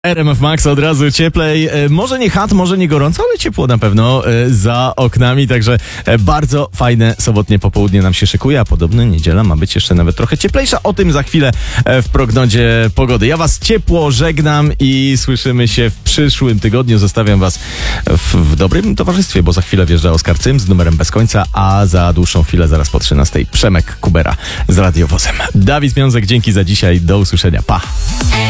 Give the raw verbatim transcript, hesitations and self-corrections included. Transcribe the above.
R M F Max od razu cieplej, e, może nie chat, może nie gorąco, ale ciepło na pewno e, za oknami, także e, bardzo fajne sobotnie popołudnie nam się szykuje, a podobno niedziela ma być jeszcze nawet trochę cieplejsza. O tym za chwilę e, w prognozie pogody. Ja was ciepło żegnam i słyszymy się w przyszłym tygodniu. Zostawiam was w, w dobrym towarzystwie, bo za chwilę wjeżdża Oskar Cym z numerem bez końca, a za dłuższą chwilę, zaraz po trzynastej, Przemek Kubera z radiowozem. Dawid Miązek, dzięki za dzisiaj, do usłyszenia, pa!